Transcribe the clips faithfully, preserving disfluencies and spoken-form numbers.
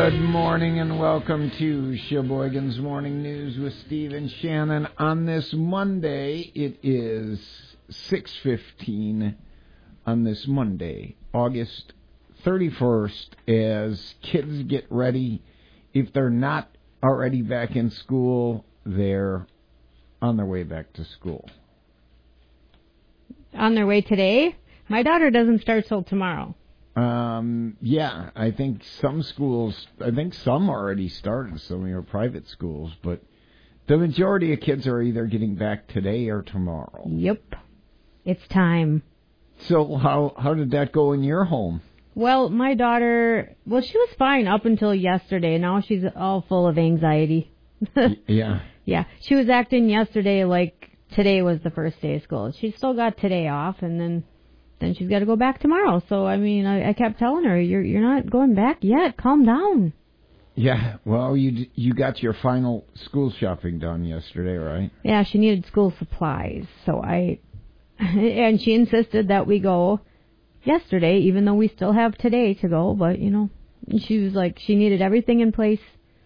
Good morning and welcome to Sheboygan's Morning News with Steve and Shannon. On this Monday, it is six fifteen on this Monday, August thirty-first, as kids get ready. If they're not already back in school, they're on their way back to school. On their way today? My daughter doesn't start till tomorrow. Um, yeah, I think some schools, I think some already started, some of your private schools, but the majority of kids are either getting back today or tomorrow. Yep. It's time. So how how did that go in your home? Well, my daughter, well, she was fine up until yesterday. Now she's all full of anxiety. Yeah. Yeah. She was acting yesterday like today was the first day of school. She still got today off, and then then she's got to go back tomorrow. So, I mean, I, I kept telling her, you're you're not going back yet. Calm down. Yeah, well, you you got your final school shopping done yesterday, right? Yeah, she needed school supplies. So I, and she insisted that we go yesterday, even though we still have today to go. But, you know, she was like, she needed everything in place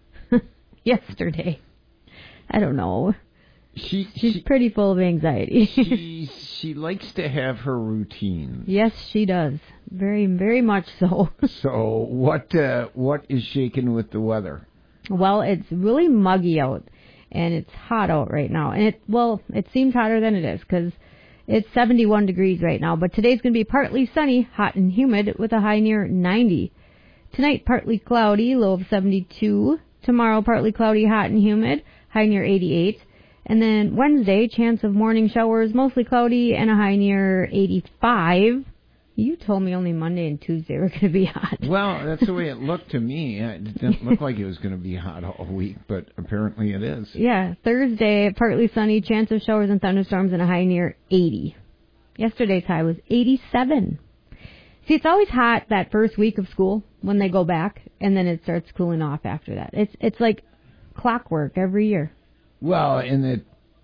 yesterday. I don't know. She, She's she, pretty full of anxiety. she she likes to have her routine. Yes, she does. Very, very much so. So what uh, what is shaking with the weather? Well, it's really muggy out, and it's hot out right now. And it well, it seems hotter than it is because it's seventy-one degrees right now. But today's going to be partly sunny, hot and humid with a high near ninety. Tonight, partly cloudy, low of seventy-two. Tomorrow, partly cloudy, hot and humid, high near eighty-eight. And then Wednesday, chance of morning showers, mostly cloudy, and a high near eighty-five. You told me only Monday and Tuesday were going to be hot. Well, that's the way it looked to me. It didn't look like it was going to be hot all week, but apparently it is. Yeah, Thursday, partly sunny, chance of showers and thunderstorms, and a high near eighty. Yesterday's high was eighty-seven. See, it's always hot that first week of school when they go back, and then it starts cooling off after that. It's it's like clockwork every year. Well, and it,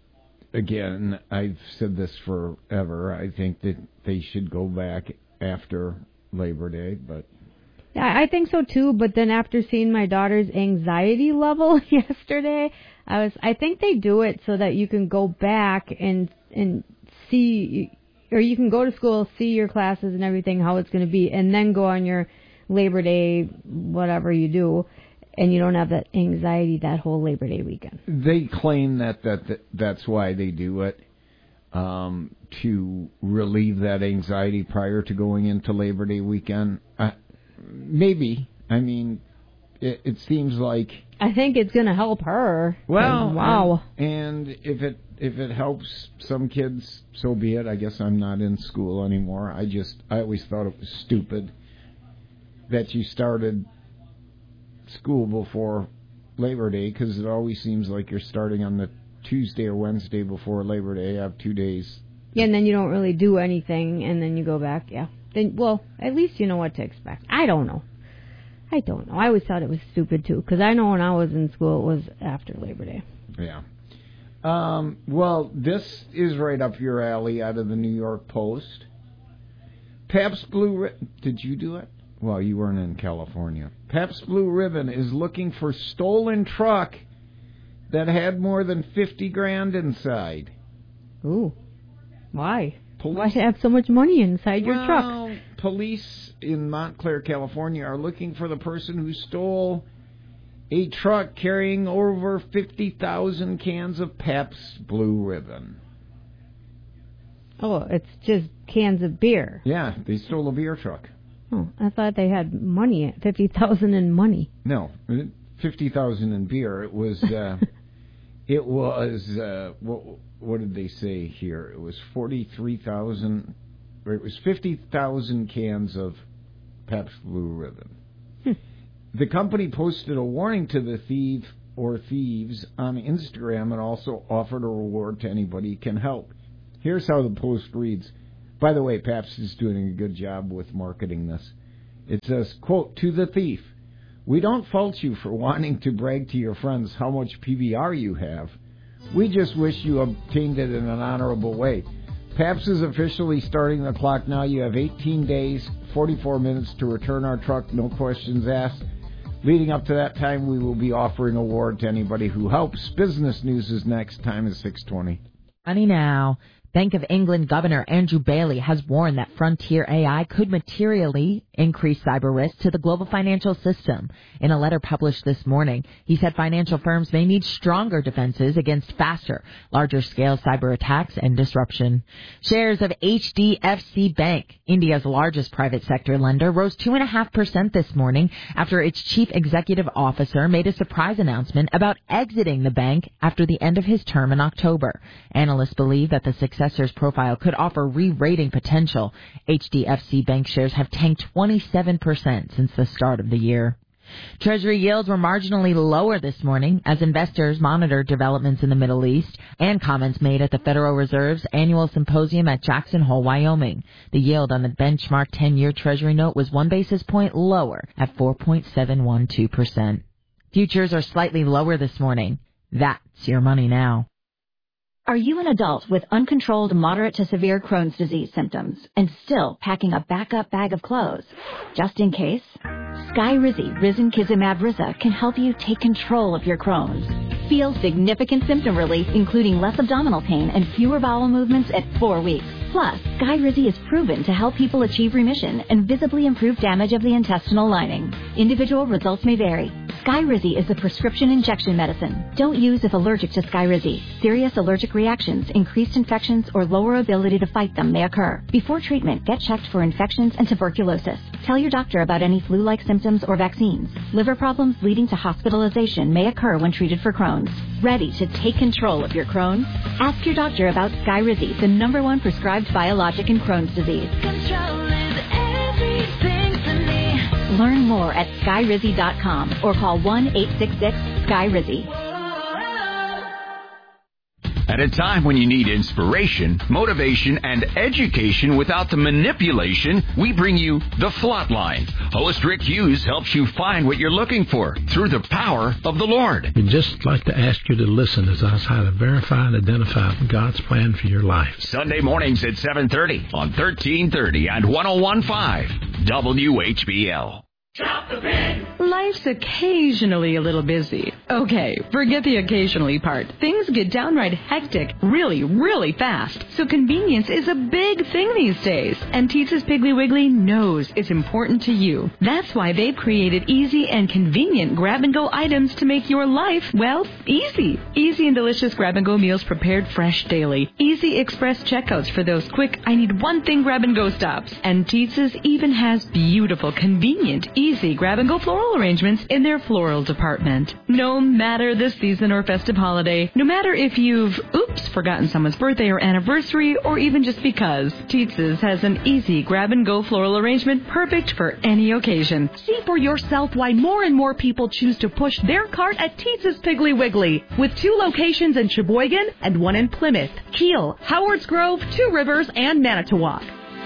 again, I've said this forever. I think that they should go back after Labor Day, but... Yeah, I think so too, but then after seeing my daughter's anxiety level yesterday, I was, I think they do it so that you can go back and, and see, or you can go to school, see your classes and everything, how it's going to be, and then go on your Labor Day, whatever you do. And you don't have that anxiety that whole Labor Day weekend. They claim that, that, that that's why they do it, um, to relieve that anxiety prior to going into Labor Day weekend. Uh, maybe. I mean, it, it seems like... I think it's going to help her. Well, wow. And, and if it if it helps some kids, so be it. I guess I'm not in school anymore. I just, I always thought it was stupid that you started school before Labor Day, because it always seems like you're starting on the Tuesday or Wednesday before Labor Day. You have two days. Yeah, and then you don't really do anything, and then you go back. Yeah. Then, well, at least you know what to expect. I don't know. I don't know. I always thought it was stupid, too, because I know when I was in school, it was after Labor Day. Yeah. Um, well, this is right up your alley out of the New York Post. Pabst Blue Ribbon. Did you do it? Well, you weren't in California. Pabst Blue Ribbon is looking for stolen truck that had more than fifty grand inside. Ooh. Why? Police, Why have so much money inside your well, truck? Police in Montclair, California are looking for the person who stole a truck carrying over fifty thousand cans of Pabst Blue Ribbon. Oh, it's just cans of beer. Yeah, they stole a beer truck. Oh, I thought they had money, fifty thousand in money. No, fifty thousand in beer. It was, uh, it was, uh, what, what did they say here? It was forty-three thousand, or it was fifty thousand cans of Pabst Blue Ribbon. Hmm. The company posted a warning to the thief or thieves on Instagram and also offered a reward to anybody who can help. Here's how the post reads. By the way, Pabst is doing a good job with marketing this. It says, quote, to the thief, we don't fault you for wanting to brag to your friends how much P B R you have. We just wish you obtained it in an honorable way. Pabst is officially starting the clock now. You have eighteen days, forty-four minutes to return our truck, no questions asked. Leading up to that time, we will be offering an award to anybody who helps. Business News is next. Time is six twenty. Money now. Bank of England Governor Andrew Bailey has warned that frontier A I could materially increase cyber risk to the global financial system. In a letter published this morning, he said financial firms may need stronger defenses against faster, larger-scale cyber attacks and disruption. Shares of H D F C Bank, India's largest private sector lender, rose two point five percent this morning after its chief executive officer made a surprise announcement about exiting the bank after the end of his term in October. Analysts believe that the successor's profile could offer re-rating potential. H D F C Bank shares have tanked twenty-seven percent since the start of the year. Treasury yields were marginally lower this morning as investors monitored developments in the Middle East and comments made at the Federal Reserve's annual symposium at Jackson Hole, Wyoming. The yield on the benchmark ten-year Treasury note was one basis point lower at four point seven one two percent. Futures are slightly lower this morning. That's your money now. Are you an adult with uncontrolled moderate to severe Crohn's disease symptoms and still packing a backup bag of clothes? Just in case, Skyrizi Risankizumab Riza can help you take control of your Crohn's. Feel significant symptom relief, including less abdominal pain and fewer bowel movements at four weeks. Plus, Skyrizi is proven to help people achieve remission and visibly improve damage of the intestinal lining. Individual results may vary. Skyrizi is a prescription injection medicine. Don't use if allergic to Skyrizi. Serious allergic reactions, increased infections, or lower ability to fight them may occur. Before treatment, get checked for infections and tuberculosis. Tell your doctor about any flu-like symptoms or vaccines. Liver problems leading to hospitalization may occur when treated for Crohn's. Ready to take control of your Crohn's? Ask your doctor about Skyrizi, the number one prescribed biologic in Crohn's disease. Control is everything to me. Learn more at skyrizi dot com or call one eight six six Sky Rizzi. At a time when you need inspiration, motivation, and education without the manipulation, we bring you The Flatline. Host Rick Hughes helps you find what you're looking for through the power of the Lord. We'd just like to ask you to listen as I try to verify and identify God's plan for your life. Sunday mornings at seven thirty on thirteen thirty and one oh one point five W H B L. Drop the pin. Life's occasionally a little busy. Okay, forget the occasionally part. Things get downright hectic really, really fast. So convenience is a big thing these days. And Teetza's Piggly Wiggly knows it's important to you. That's why they've created easy and convenient grab-and-go items to make your life, well, easy. Easy and delicious grab-and-go meals prepared fresh daily. Easy express checkouts for those quick, I need one thing grab-and-go stops. And Teetza's even has beautiful, convenient, easy grab-and-go floral arrangements in their floral department. No matter the season or festive holiday, no matter if you've, oops, forgotten someone's birthday or anniversary, or even just because, Teetza's has an easy grab-and-go floral arrangement perfect for any occasion. See for yourself why more and more people choose to push their cart at Teetza's Piggly Wiggly, with two locations in Sheboygan and one in Plymouth, Kiel, Howards Grove, Two Rivers, and Manitowoc.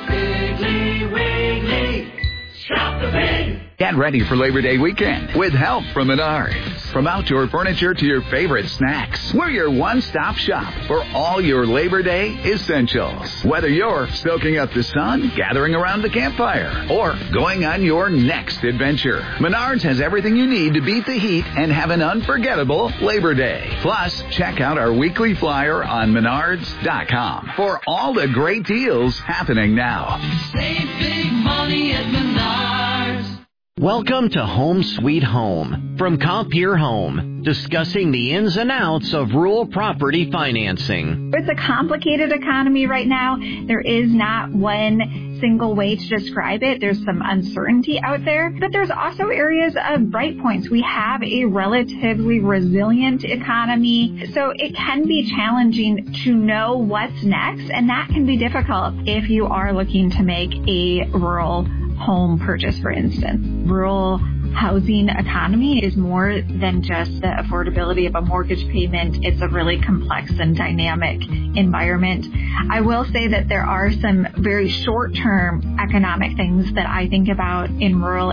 Piggly Wiggly. Shop the pig. Get ready for Labor Day weekend with help from Menards. From outdoor furniture to your favorite snacks, we're your one-stop shop for all your Labor Day essentials. Whether you're soaking up the sun, gathering around the campfire, or going on your next adventure, Menards has everything you need to beat the heat and have an unforgettable Labor Day. Plus, check out our weekly flyer on menards dot com for all the great deals happening now. Save big money at Menards. Welcome to Home Sweet Home from Compeer Home, discussing the ins and outs of rural property financing. It's a complicated economy right now. There is not one single way to describe it. There's some uncertainty out there, but there's also areas of bright points. We have a relatively resilient economy, so it can be challenging to know what's next, and that can be difficult if you are looking to make a rural home purchase, for instance. Rural housing economy is more than just the affordability of a mortgage payment. It's a really complex and dynamic environment. I will say that there are some very short-term economic things that I think about in rural